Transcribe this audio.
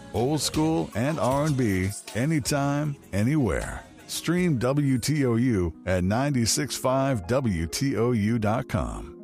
Old school and R&B, anytime, anywhere. Stream WTOU at 965WTOU.com.